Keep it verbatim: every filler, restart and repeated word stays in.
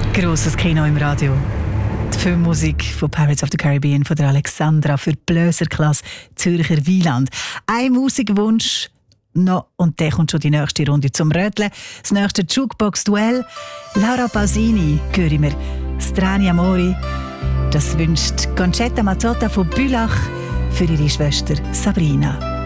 Grosses Kino im Radio. Die Filmmusik von Pirates of the Caribbean von der Alexandra für die Blöserklasse Zürcher Wieland. Ein Musikwunsch noch und der kommt schon die nächste Runde zum Röteln. Das nächste Jukebox-Duell. Laura Pausini, hören wir Strani Amori. Das wünscht Concetta Mazzotta von Bülach für ihre Schwester Sabrina.